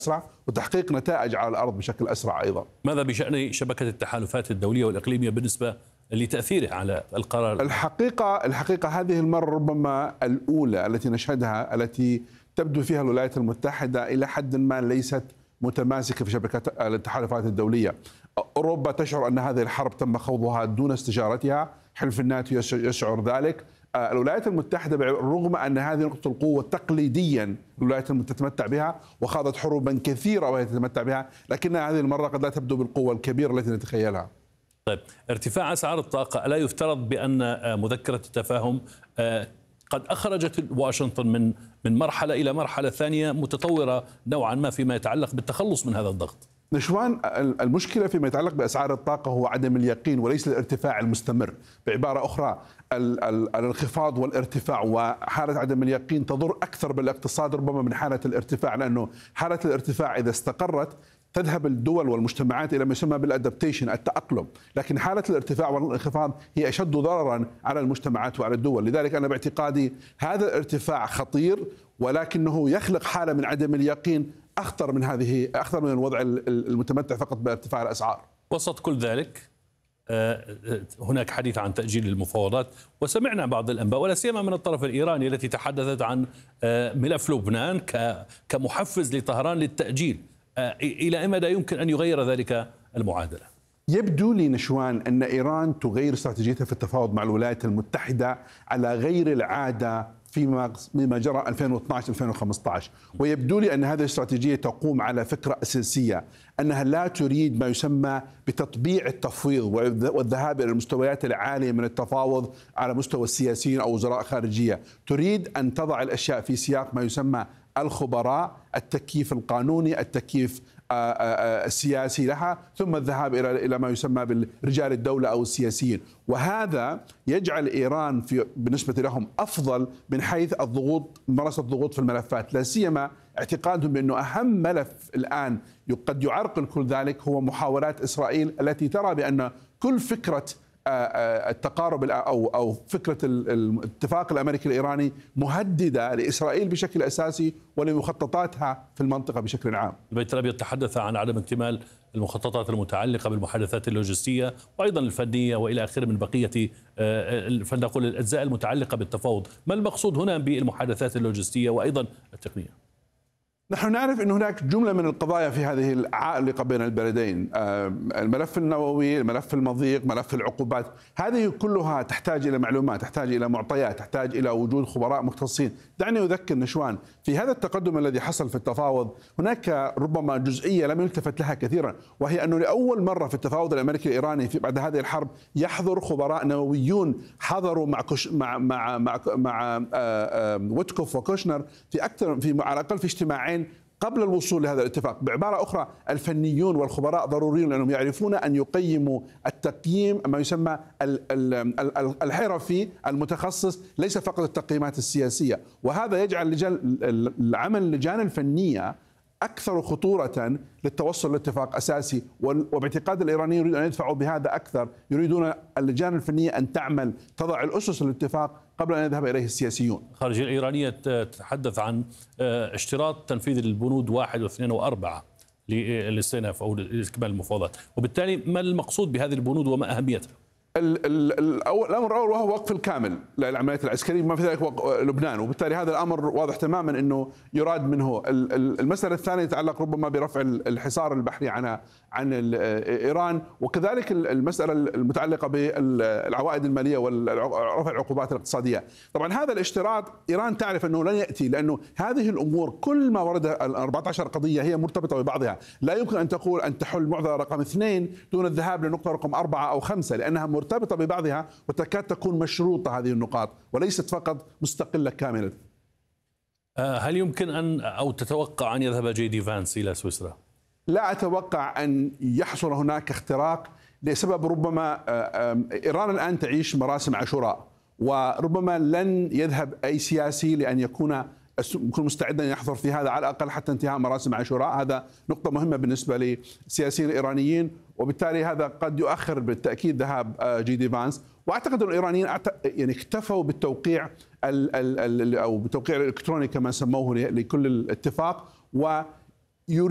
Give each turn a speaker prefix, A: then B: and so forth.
A: أسرع وتحقيق نتائج على الأرض بشكل أسرع أيضا.
B: ماذا بشأن شبكة التحالفات الدولية والإقليمية بالنسبة لتأثيره على القرار؟
A: الحقيقة هذه المرة ربما الأولى التي نشهدها، التي تبدو فيها الولايات المتحدة إلى حد ما ليست متماسكة في شبكة التحالفات الدولية. أوروبا تشعر أن هذه الحرب تم خوضها دون استشارتها، حلف الناتو يشعر ذلك. الولايات المتحدة رغم أن هذه نقطة القوة تقليديا الولايات المتحدة تتمتع بها وخاضت حروبا كثيرة وهي تتمتع بها، لكنها هذه المرة قد لا تبدو بالقوة الكبيرة التي نتخيلها.
B: طيب، ارتفاع أسعار الطاقة ألا يفترض بأن مذكرة التفاهم قد أخرجت واشنطن من مرحلة إلى مرحلة ثانية متطورة نوعا ما فيما يتعلق بالتخلص من هذا الضغط؟
A: نشوان، المشكلة فيما يتعلق بأسعار الطاقة هو عدم اليقين وليس الارتفاع المستمر. بعبارة أخرى، الانخفاض والارتفاع وحالة عدم اليقين تضر أكثر بالاقتصاد ربما من حالة الارتفاع، لأنه حالة الارتفاع إذا استقرت تذهب الدول والمجتمعات إلى ما يسمى بالادابتيشن، التأقلم، لكن حالة الارتفاع والانخفاض هي أشد ضررا على المجتمعات وعلى الدول. لذلك أنا باعتقادي هذا الارتفاع خطير، ولكنه يخلق حالة من عدم اليقين أخطر من الوضع المتمتع فقط بارتفاع الأسعار.
B: وسط كل ذلك هناك حديث عن تأجيل المفاوضات، وسمعنا بعض الأنباء ولا سيما من الطرف الإيراني التي تحدثت عن ملف لبنان كمحفز لطهران للتأجيل. إلى أي مدى يمكن أن يغير ذلك المعادلة؟
A: يبدو لي نشوان أن إيران تغير استراتيجيتها في التفاوض مع الولايات المتحدة على غير العادة فيما جرى 2012-2015، ويبدو لي أن هذه الاستراتيجية تقوم على فكرة أساسية، أنها لا تريد ما يسمى بتطبيع التفويض والذهاب إلى المستويات العالية من التفاوض على مستوى السياسيين أو وزراء خارجية. تريد أن تضع الأشياء في سياق ما يسمى الخبراء، التكييف القانوني، التكييف السياسي لها، ثم الذهاب إلى ما يسمى برجال الدولة أو السياسيين. وهذا يجعل إيران بالنسبة لهم أفضل من حيث الضغوط، ممارسة الضغوط في الملفات، لا سيما اعتقادهم بأنه أهم ملف الآن قد يعرقل كل ذلك هو محاولات إسرائيل التي ترى بأن كل فكرة التقارب أو فكرة الاتفاق الأمريكي الإيراني مهددة لإسرائيل بشكل أساسي ولمخططاتها في المنطقة بشكل عام.
B: البيت الأبيض تحدث عن عدم اكتمال المخططات المتعلقة بالمحادثات اللوجستية وأيضا الفنية وإلى آخره من بقية فلنقول الأجزاء المتعلقة بالتفاوض. ما المقصود هنا بالمحادثات اللوجستية وأيضا التقنية؟
A: نحن نعرف أن هناك جملة من القضايا في هذه العالقة بين البلدين، الملف النووي، الملف المضيق، ملف العقوبات، هذه كلها تحتاج إلى معلومات، تحتاج إلى معطيات، تحتاج إلى وجود خبراء مختصين. دعني أذكر نشوان، في هذا التقدم الذي حصل في التفاوض هناك ربما جزئية لم يلتفت لها كثيرا، وهي أنه لأول مرة في التفاوض الأمريكي الإيراني بعد هذه الحرب يحضر خبراء نوويون، حضروا مع ويتكوف وكوشنر على الأقل في اجتماعين قبل الوصول لهذا الاتفاق. بعبارة أخرى، الفنيون والخبراء ضروريون لأنهم يعرفون أن يقيموا التقييم ما يسمى الحرفي المتخصص، ليس فقط التقييمات السياسية، وهذا يجعل العمل اللجان الفنية أكثر خطورة للتوصل لاتفاق أساسي. وباعتقاد الإيرانيين يريدون أن يدفعوا بهذا أكثر، يريدون اللجان الفنية أن تعمل تضع الأسس للاتفاق قبل أن يذهب إليه السياسيون.
B: الخارجية الإيرانية تتحدث عن اشتراط تنفيذ البنود 1 و2 و4 للاستئناف أو لاستكمال المفاوضات، وبالتالي ما المقصود بهذه البنود وما أهميتها؟
A: الأمر الأول وهو وقف الكامل للعمليات العسكرية بما في ذلك لبنان، وبالتالي هذا الأمر واضح تماما أنه يراد منه. المسألة الثانية تتعلق ربما برفع الحصار البحري عن إيران، وكذلك المسألة المتعلقة بالعوائد المالية ورفع العقوبات الاقتصادية. طبعا هذا الاشتراط إيران تعرف أنه لن يأتي، لأنه هذه الأمور كل ما ورد 14 قضية هي مرتبطة ببعضها، لا يمكن أن تقول أن تحل معضلة رقم 2 دون الذهاب لنقطة رقم 4 أو 5، لأنها مرتبطة ببعضها وتكاد تكون مشروطة هذه النقاط وليست فقط مستقلة كاملة.
B: هل يمكن أو تتوقع أن يذهب جي دي فانس إلى سويسرا؟
A: لا أتوقع أن يحصل هناك اختراق لسبب ربما إيران الآن تعيش مراسم عاشوراء، وربما لن يذهب أي سياسي لأن يكون مستعدا أن يحضر في هذا على الأقل حتى انتهاء مراسم عاشوراء. هذا نقطة مهمة بالنسبة للسياسيين الإيرانيين، وبالتالي هذا قد يؤخر بالتأكيد ذهاب جي دي فانس. واعتقد الايرانيين يعني اكتفوا بالتوقيع او بالتوقيع الالكتروني كما سموه لكل الاتفاق،